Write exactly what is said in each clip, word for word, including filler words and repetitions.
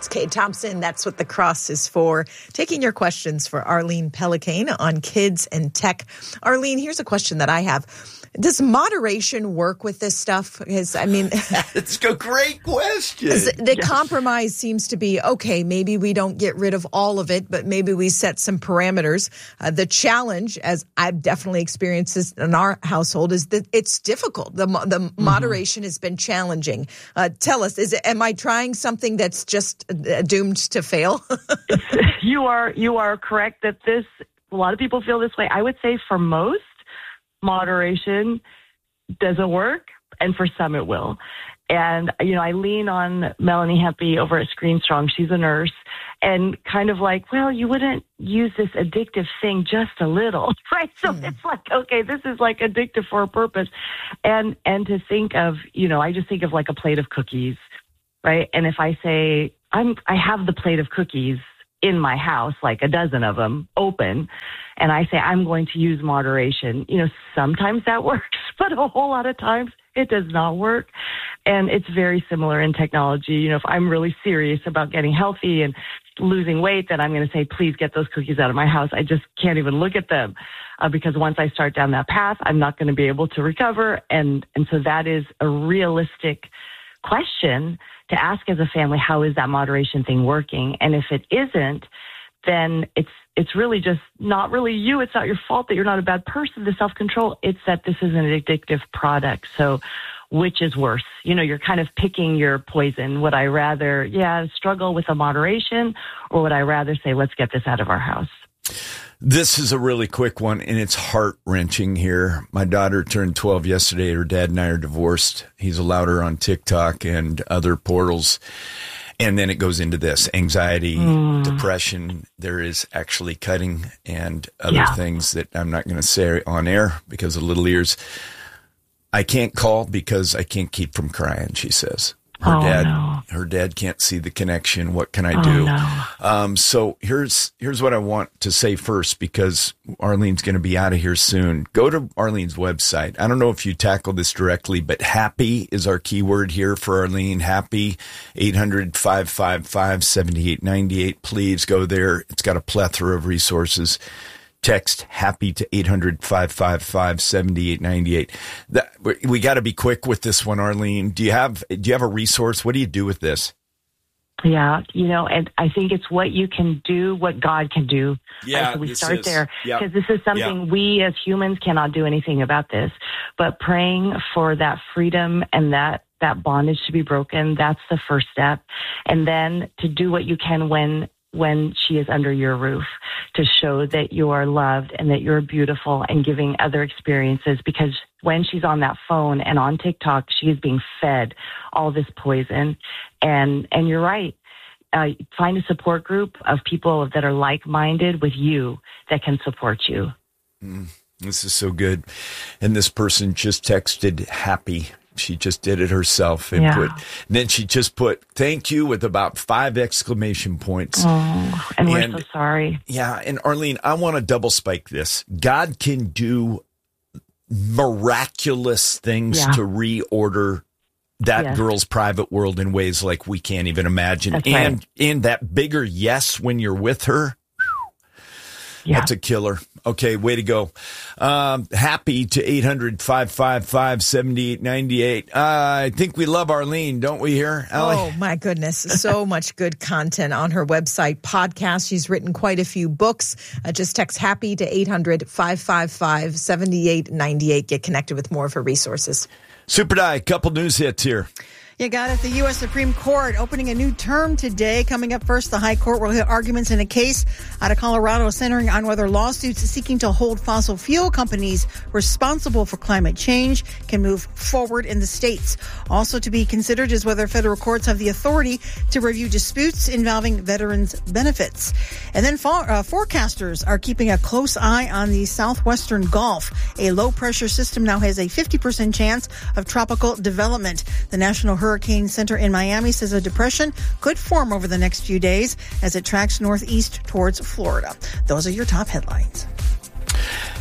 It's Kate Thompson. That's what the cross is for. Taking your questions for Arlene Pellicane on kids and tech. Arlene, here's a question that I have. Does moderation work with this stuff? Because, I mean, it's a great question. The compromise seems to be, okay, maybe we don't get rid of all of it, but maybe we set some parameters. Uh, the challenge, as I've definitely experienced this in our household, is that it's difficult. The the mm-hmm. moderation has been challenging. Uh, tell us, is it, am I trying something that's just uh, doomed to fail? you are you are correct that this, a lot of people feel this way. I would say for most, moderation doesn't work, and for some it will. And, you know, I lean on Melanie Hempy over at Screen Strong. She's a nurse, and kind of like, well, you wouldn't use this addictive thing just a little, right? So mm. it's like, okay, this is like addictive for a purpose. And, and to think of, you know, I just think of like a plate of cookies, right? And if I say, I'm, I have the plate of cookies in my house, like a dozen of them open, and I say, I'm going to use moderation. You know, sometimes that works, but a whole lot of times it does not work. And it's very similar in technology. You know, if I'm really serious about getting healthy and losing weight, then I'm going to say, please get those cookies out of my house. I just can't even look at them uh, because once I start down that path, I'm not going to be able to recover. And, and so that is a realistic question to ask as a family, how is that moderation thing working? And if it isn't, then it's it's really just not really you. It's not your fault that you're not a bad person, the self-control. It's that this is an addictive product. So which is worse? You know, you're kind of picking your poison. Would I rather, yeah, struggle with a moderation, or would I rather say, let's get this out of our house? This is a really quick one, and it's heart-wrenching here. My daughter turned twelve yesterday. Her dad and I are divorced. He's allowed her on TikTok and other portals. And then it goes into this anxiety, mm. depression. There is actually cutting and other yeah. things that I'm not going to say on air because of little ears. I can't call because I can't keep from crying, she says. Her oh, dad, no. her dad can't see the connection. What can I do? Oh, no. Um, so here's, here's what I want to say first, because Arlene's going to be out of here soon. Go to Arlene's website. I don't know if you tackle this directly, but happy is our keyword here for Arlene. Happy, eight hundred, five five five, seven eight nine eight. Please go there. It's got a plethora of resources. Text happy to eight hundred, five five five, seven eight nine eight. That, we got to be quick with this one, Arlene. Do you have, do you have a resource? What do you do with this? Yeah, you know, and I think it's what you can do, what God can do. Yeah, right? So we this start is, there yep, because this is something yep. we as humans cannot do anything about this. But praying for that freedom and that that bondage to be broken, that's the first step. And then to do what you can when when she is under your roof, to show that you are loved and that you're beautiful, and giving other experiences, because when she's on that phone and on TikTok, she is being fed all this poison. And, and you're right. Uh, find a support group of people that are like-minded with you that can support you. Mm, this is so good. And this person just texted happy. She just did it herself and yeah. put, and then she just put thank you with about five exclamation points. Oh, and, and we're so sorry. Yeah. And Arlene, I want to double spike this. God can do miraculous things yeah. to reorder that yes. girl's private world in ways like we can't even imagine. That's and, right. and that bigger yes when you're with her. Yeah. That's a killer. Okay, way to go. Um, happy to eight hundred, five five five, seven eight nine eight. Uh, I think we love Arlene, don't we here, Allie? Oh, my goodness. So much good content on her website, podcast. She's written quite a few books. Uh, just text happy to eight hundred, five five five, seven eight nine eight. Get connected with more of her resources. Super Die, couple news hits here. You got it. The U S Supreme Court opening a new term today. Coming up first, the High Court will hear arguments in a case out of Colorado centering on whether lawsuits seeking to hold fossil fuel companies responsible for climate change can move forward in the states. Also to be considered is whether federal courts have the authority to review disputes involving veterans' benefits. And then for, uh, forecasters are keeping a close eye on the southwestern Gulf. A low-pressure system now has a fifty percent chance of tropical development. The National Hurricane Center in Miami says a depression could form over the next few days as it tracks northeast towards Florida. Those are your top headlines.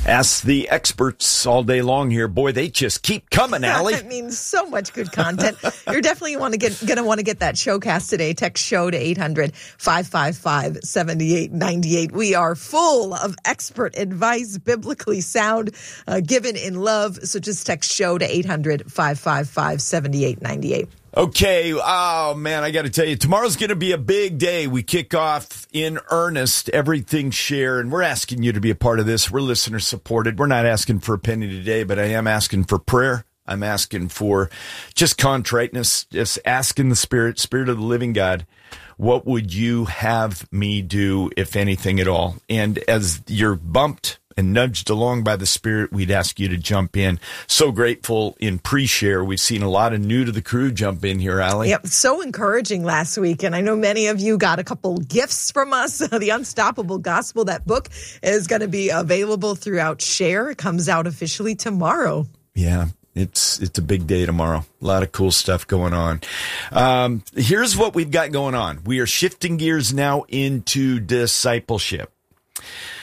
Ask the experts all day long here. Boy, they just keep coming, Allie. I mean, so much good content. You're definitely want to get going to want to get that showcast today. Text show to eight hundred, five five five, seven eight nine eight. We are full of expert advice, biblically sound, uh, given in love. So just text show to eight hundred, five five five, seven eight nine eight. Okay. Oh, man, I got to tell you, tomorrow's going to be a big day. We kick off in earnest Everything Share, and we're asking you to be a part of this. We're listener supported. We're not asking for a penny today, but I am asking for prayer. I'm asking for just contriteness, just asking the Spirit, Spirit of the living God, what would you have me do, if anything at all? And as you're bumped and nudged along by the Spirit, we'd ask you to jump in. So grateful in pre-share. We've seen a lot of new to the crew jump in here, Allie. Yep, so encouraging last week. And I know many of you got a couple gifts from us. The Unstoppable Gospel, that book is going to be available throughout Share. It comes out officially tomorrow. Yeah. It's it's a big day tomorrow. A lot of cool stuff going on. Um, here's what we've got going on. We are shifting gears now into discipleship.